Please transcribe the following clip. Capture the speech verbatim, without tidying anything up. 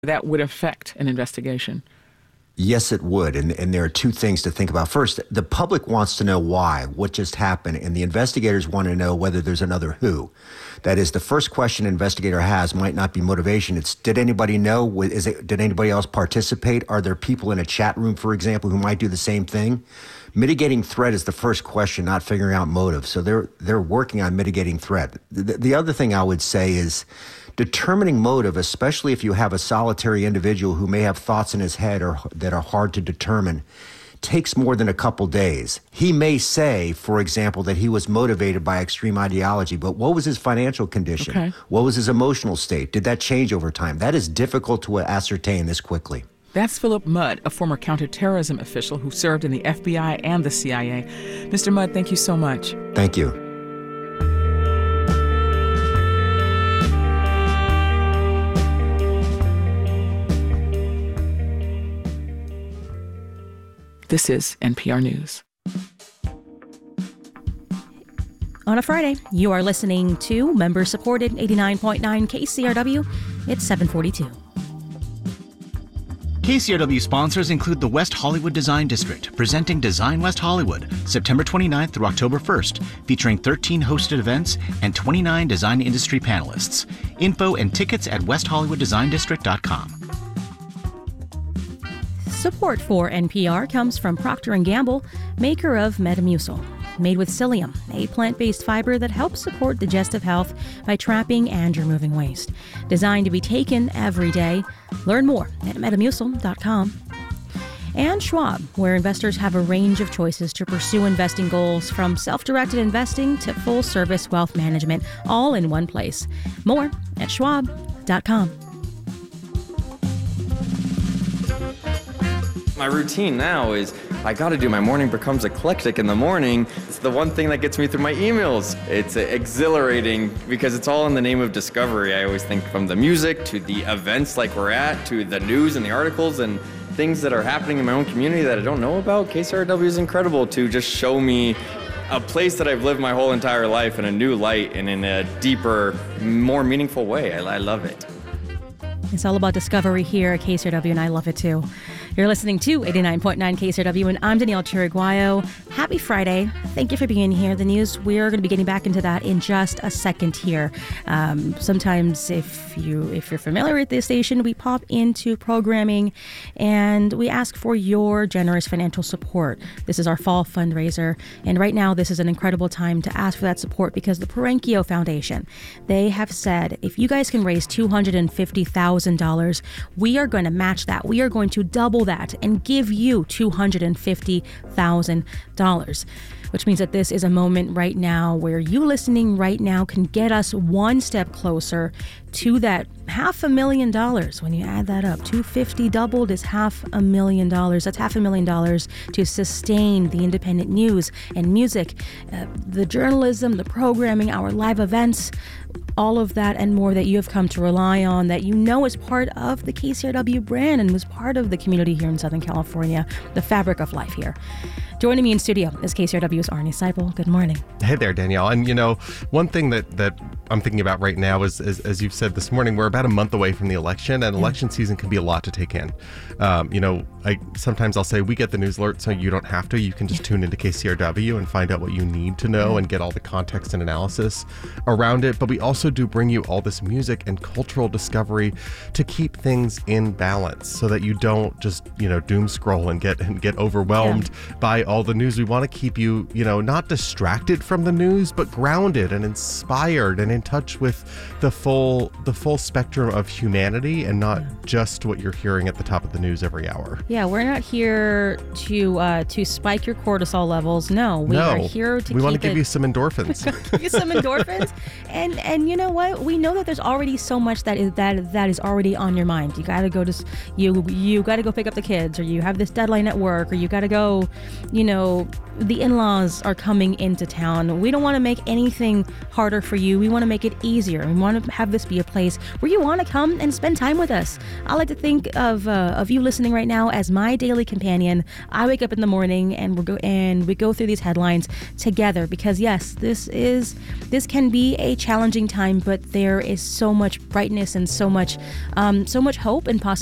that would affect an investigation? Yes, it would. And, and there are two things to think about. First, the public wants to know why, what just happened, and the investigators want to know whether there's another who. That is, the first question an investigator has might not be motivation. It's, did anybody know? Is it, did anybody else participate? Are there people in a chat room, for example, who might do the same thing? Mitigating threat is the first question, not figuring out motive. So they're they're working on mitigating threat. The, the other thing I would say is determining motive, especially if you have a solitary individual who may have thoughts in his head or that are hard to determine, takes more than a couple days. He may say, for example, that he was motivated by extreme ideology, but what was his financial condition? Okay. What was his emotional state? Did that change over time? That is difficult to ascertain this quickly. That's Philip Mudd, a former counterterrorism official who served in the F B I and the C I A. Mister Mudd, thank you so much. Thank you. This is N P R News. On a Friday, you are listening to member-supported eighty-nine point nine K C R W. It's seven forty-two. K C R W sponsors include the West Hollywood Design District, presenting Design West Hollywood, September twenty-ninth through October first, featuring thirteen hosted events and twenty-nine design industry panelists. Info and tickets at west hollywood design district dot com. Support for N P R comes from Procter and Gamble, maker of Metamucil, made with psyllium, a plant-based fiber that helps support digestive health by trapping and removing waste. Designed to be taken every day. Learn more at metamucil dot com. And Schwab, where investors have a range of choices to pursue investing goals, from self-directed investing to full-service wealth management, all in one place. More at schwab dot com. My routine now is I got to do my morning becomes eclectic in the morning. It's the one thing that gets me through my emails. It's exhilarating because it's all in the name of discovery. I always think, from the music to the events like we're at to the news and the articles and things that are happening in my own community that I don't know about. K C R W is incredible to just show me a place that I've lived my whole entire life in a new light and in a deeper, more meaningful way. I, I love it. It's all about discovery here at K C R W, and I love it too. You're listening to eighty-nine point nine K C R W, and I'm Danielle Chiriguayo. Happy Friday. Thank you for being here. The news, we're going to be getting back into that in just a second here. Um, sometimes if, you, if you're familiar with this station, we pop into programming and we ask for your generous financial support. This is our fall fundraiser, and right now this is an incredible time to ask for that support because the Perenkio Foundation, they have said if you guys can raise two hundred fifty thousand dollars, we are going to match that. We are going to double that and give you two hundred fifty thousand dollars, which means that this is a moment right now where you listening right now can get us one step closer to that half a million dollars. When you add that up, two hundred fifty doubled is half a million dollars. That's half a million dollars to sustain the independent news and music, uh, the journalism, the programming, our live events, all of that and more that you have come to rely on, that you know is part of the K C R W brand and was part of the community here in Southern California, the fabric of life here. Joining me in studio is K C R W's Arnie Seipel. Good morning. Hey there, Danielle. And, you know, one thing that, that I'm thinking about right now is, is, as you've said this morning, we're about a month away from the election, and yeah. election season can be a lot to take in. Um, you know, I sometimes I'll say we get the news alert so you don't have to. You can just tune into K C R W and find out what you need to know and get all the context and analysis around it. But we also do bring you all this music and cultural discovery to keep things in balance so that you don't just, you know, doom scroll and get and get overwhelmed yeah. by all the news. We want to keep you, you know, not distracted from the news, but grounded and inspired and in touch with the full the full spectrum of humanity and not just what you're hearing at the top of the news every hour. Yeah, we're not here to uh, to spike your cortisol levels. No, we no, are here to we keep want to give it, you some endorphins. give you some endorphins, and and you know what? We know that there's already so much that is that that is already on your mind. You got to go to you you got to go pick up the kids, or you have this deadline at work, or you got to go, you you know, the in-laws are coming into town. We don't want to make anything harder for you. We want to make it easier. We want to have this be a place where you want to come and spend time with us. I like to think of uh, of you listening right now as my daily companion. I wake up in the morning and we go and we go through these headlines together because yes, this is this can be a challenging time, but there is so much brightness and so much um, so much hope and possibility